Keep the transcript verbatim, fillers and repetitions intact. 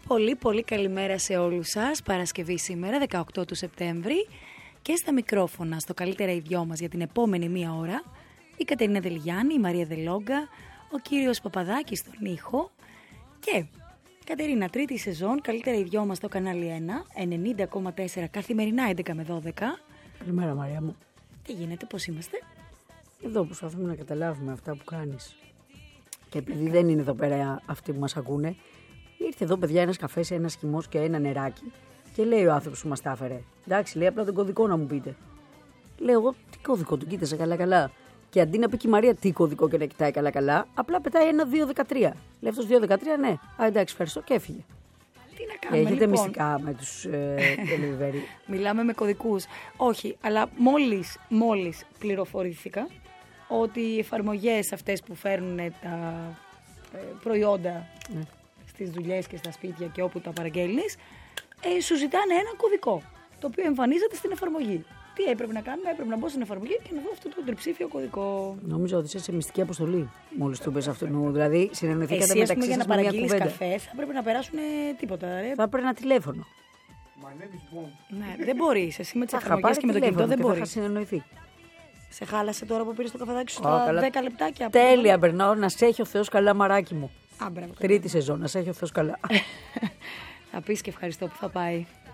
Πολύ πολύ καλημέρα σε όλους σας. Παρασκευή σήμερα, δεκαοκτώ του Σεπτέμβρη, και στα μικρόφωνα, στο καλύτερα οι δυο μας για την επόμενη μία ώρα, η Κατερίνα Δελγιάννη, η Μαρία Δελόγκα, ο κύριος Παπαδάκης στον ήχο και Κατερίνα, τρίτη σεζόν, καλύτερα οι δυο μας στο κανάλι ένα, ενενήντα κόμμα τέσσερα, καθημερινά έντεκα με δώδεκα. Καλημέρα Μαρία μου. Τι γίνεται, πώς είμαστε? Εδώ προσπαθούμε να καταλάβουμε αυτά που κάνεις. Και επειδή δεν είναι εδώ πέρα αυτοί που μας ακούνε, ήρθε εδώ παιδιά ένας καφές, ένας χυμός και ένα νεράκι και λέει ο άνθρωπος που μας τα έφερε. Εντάξει, λέει απλά τον κωδικό να μου πείτε. Λέω εγώ, τι κωδικό, τον κοίταζα καλά-καλά. Και αντί να πει και η Μαρία τι κωδικό και να κοιτάει καλά-καλά, απλά πετάει ένα δύο δεκατρία. Λέει αυτός δύο δεκατρία, ναι. Α, εντάξει, ευχαριστώ και έφυγε. Τι να κάνουμε, έχετε λοιπόν μυστικά με τους ε, delivery? Μιλάμε με κωδικούς. Όχι, αλλά μόλις, μόλις πληροφορήθηκα ότι οι εφαρμογές αυτές που φέρνουν τα ε, προϊόντα ναι. στις δουλειές και στα σπίτια και όπου τα παραγγέλνεις, ε, σου ζητάνε ένα κωδικό, το οποίο εμφανίζεται στην εφαρμογή. Τι έπρεπε να κάνουμε? Έπρεπε να μπω στην εφαρμογή και να δω αυτό το τριψήφιο κωδικό. Νομίζω ότι είσαι σε μυστική αποστολή μόλις του είπες αυτού. Δηλαδή, συνεννοηθήκατε Εσύ, μεταξύ για να σας με μια παραγγείλεις κουβέντα. καφέ, θα έπρεπε να περάσουν τίποτα. Ρε. Θα έπρεπε ένα τηλέφωνο. Ναι, δεν μπορείς. Εσύ με τις Θα είχα εφαρμογές πάρει και με το κινητό δεν και θα είχα μπορείς. συνεννοηθεί. Σε χάλασε τώρα που πήρες το καφεδάκι σου Ω, στα καλά. δέκα λεπτάκια. Τέλεια, περνάω. Να σε έχει ο Θεός καλά, μαράκι μου. Α, μπράβο. Τρίτη σεζόν, να σε έχει ο Θεός καλά. Θα πεις και ευχαριστώ που θα πάει.